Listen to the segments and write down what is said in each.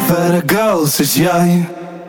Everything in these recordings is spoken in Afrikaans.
vir 'n girl soos jy.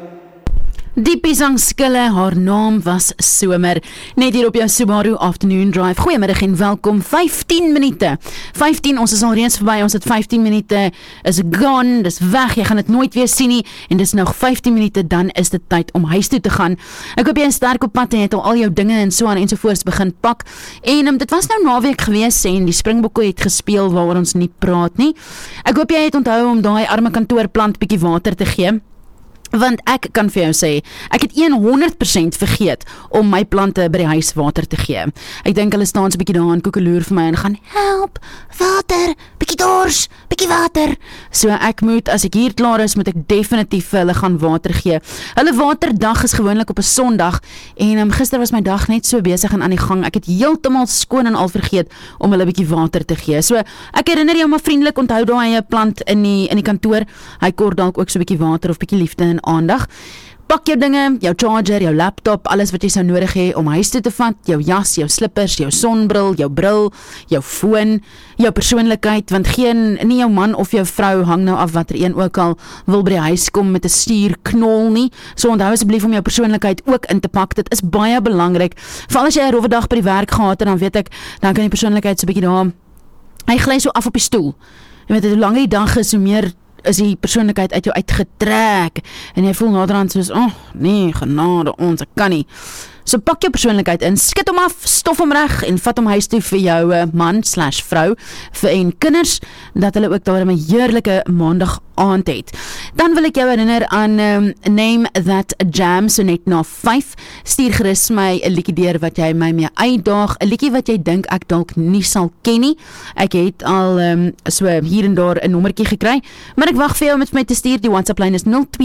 Die Pisangskille, haar naam was Somer. Net hier op jou Subaru Afternoon Drive. Goeiemiddag en welkom. 15 minute. 15, ons is al reeds verby. Ons het 15 minute is gone, dis weg. Jy gaan dit nooit weer sien nie. En dis nog 15 minute, dan is dit tyd om huis toe te gaan. Ek hoop jy is sterk op pad en jy het al jou dinge en so aan ensovoorts begin pak. En dit was nou naweek gewees en die Springbokke het gespeel waaroor ons nie praat nie. Ek hoop jy het onthou om daai arme kantoorplant bietjie water te gee. Want ek kan vir jou sê, ek het 100% vergeet om my plante by die huis water te gee. Ek dink hulle staan so 'n bietjie daar en koekeloer vir my en gaan, help, water, bietjie dors, bietjie water. So ek moet, as ek hier klaar is, moet ek definitief vir hulle gaan water gee. Hulle waterdag is gewoonlik op 'n Sondag en gister was my dag net so besig en aan die gang. Ek het heeltemal skoon en al vergeet om hulle bietjie water te gee. So ek herinner jou maar vriendelik, onthou daai plant in die kantoor. Hy kort dalk ook so 'n bietjie water of bietjie liefde en aandag. Pak jou dinge, jou charger, jou laptop, alles wat jy sou nodig hê om huis toe te vat, jou jas, jou slippers, jou sonbril, jou bril, jou foon, jou persoonlikheid, want nie jou man of jou vrou hang nou af watter een ook al wil by die huis kom met 'n stuurknol nie. So onthou asseblief om jou persoonlikheid ook in te pak. Dit is baie belangrik. Veral as jy 'n rowwe dag by die werk gehad het, dan weet ek, dan kan die persoonlikheid so 'n bietjie daar, hy gly so af op die stoel. Jy weet, hoe langer die dag is, hoe meer is die persoonlikheid uit jou uitgetrek en jy voel naderhand soos, nee, genade, ons, ek kan nie. So pak jou persoonlikheid in, skit hom af, stof hom reg en vat hom huis toe vir jou man/vrou en kinders, dat hulle ook daar 'n heerlike maandag aand het. Dan wil ek jou herinner aan Name That Jam, so net na 5, stuur gerus my 'n liedjie deur wat jy my mee uitdaag, 'n liedjie wat jy dink ek dalk nie sal ken nie. Ek het al so hier en daar 'n nommertjie gekry, maar ek wag vir jou om met my te stuur. Die WhatsApp lyn is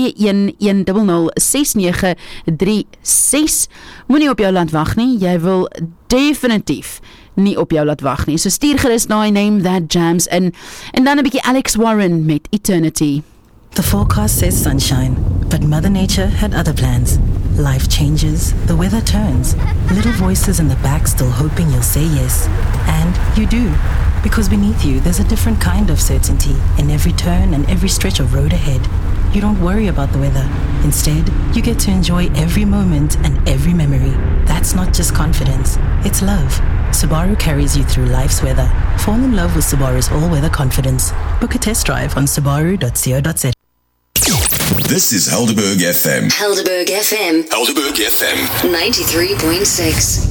0211006936. Moenie op jou laat wag nie, jy wil definitief nie op jou laat wag nie. So stuur gerus na Name That Jams in, en dan 'n bietjie Alex Warren met Eternity. The forecast says sunshine, but Mother Nature had other plans. Life changes, the weather turns. Little voices in the back still hoping you'll say yes. And you do, because beneath you there's a different kind of certainty in every turn and every stretch of road ahead. You don't worry about the weather. Instead, you get to enjoy every moment and every memory. That's not just confidence, it's love. Subaru carries you through life's weather. Fall in love with Subaru's all-weather confidence. Book a test drive on subaru.co.za. This is Helderberg FM. Helderberg FM. Helderberg FM. 93.6.